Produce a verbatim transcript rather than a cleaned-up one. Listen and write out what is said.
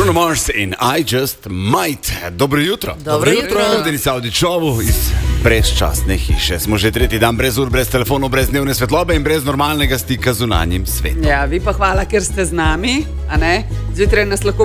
Bruno Mars in I Just Might. Dobro jutro. Dobro jutro. Denica Audičovu iz brezčasne hiše. Smo že tretji dan brez ur, brez telefonov, brez dnevne svetlobe in brez normalnega stika z zunanjim svetom. Ja, vi pa hvala, ker ste z nami, a ne? Zjutraj nas lahko